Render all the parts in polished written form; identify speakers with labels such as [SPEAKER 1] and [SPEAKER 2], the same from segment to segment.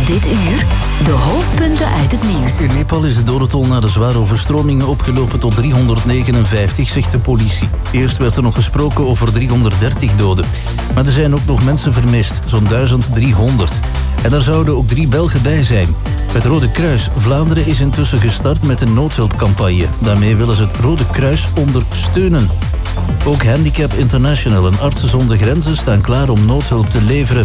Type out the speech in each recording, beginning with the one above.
[SPEAKER 1] Dit uur de hoofdpunten uit het nieuws.
[SPEAKER 2] In Nepal is de dodentol na de zware overstromingen opgelopen tot 359, zegt de politie. Eerst werd er nog gesproken over 330 doden. Maar er zijn ook nog mensen vermist, zo'n 1300. En daar zouden ook 3 Belgen bij zijn. Het Rode Kruis Vlaanderen is intussen gestart met een noodhulpcampagne. Daarmee willen ze het Rode Kruis ondersteunen. Ook Handicap International en Artsen zonder Grenzen staan klaar om noodhulp te leveren.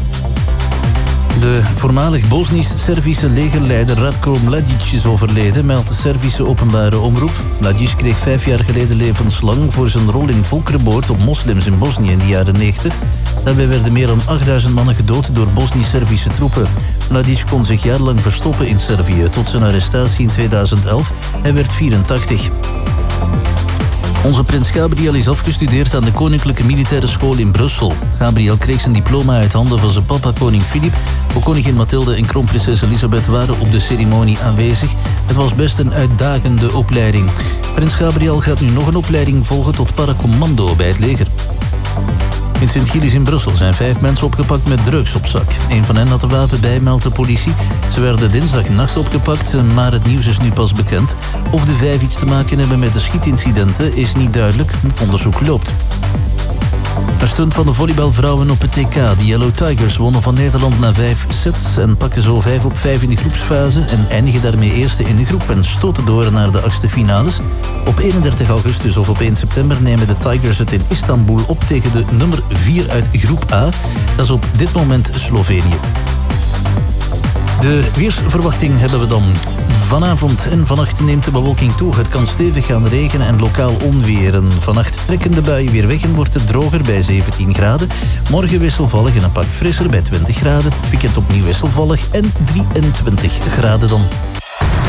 [SPEAKER 2] De voormalig Bosnisch-Servische legerleider Ratko Mladic is overleden, meldt de Servische openbare omroep. Mladic kreeg 5 jaar geleden levenslang voor zijn rol in volkerenmoord op moslims in Bosnië in de jaren 90. Daarbij werden meer dan 8000 mannen gedood door Bosnisch-Servische troepen. Mladic kon zich jarenlang verstoppen in Servië, tot zijn arrestatie in 2011. Hij werd 84. Onze prins Gabriel is afgestudeerd aan de Koninklijke Militaire School in Brussel. Gabriel kreeg zijn diploma uit handen van zijn papa koning Filip. Ook koningin Mathilde en kroonprinses Elisabeth waren op de ceremonie aanwezig. Het was best een uitdagende opleiding. Prins Gabriel gaat nu nog een opleiding volgen tot paracommando bij het leger. In Sint-Gilles in Brussel zijn 5 mensen opgepakt met drugs op zak. Een van hen had een wapen bij, meldt de politie. Ze werden dinsdagnacht opgepakt, maar het nieuws is nu pas bekend. Of de 5 iets te maken hebben met de schietincidenten is niet duidelijk. Het onderzoek loopt. Een stunt van de volleybalvrouwen op het TK. De Yellow Tigers wonnen van Nederland na 5 sets en pakken zo 5-op-5 in de groepsfase en eindigen daarmee eerste in de groep en stoten door naar de 8e finales. Op 31 augustus of op 1 september nemen de Tigers het in Istanbul op tegen de nummer 4 uit groep A. Dat is op dit moment Slovenië. De weersverwachting hebben we dan. Vanavond en vannacht neemt de bewolking toe. Het kan stevig gaan regenen en lokaal onweren. Vannacht trekken de buien weer weg en wordt het droger bij 17 graden. Morgen wisselvallig en een pak frisser bij 20 graden. Weekend opnieuw wisselvallig en 23 graden dan.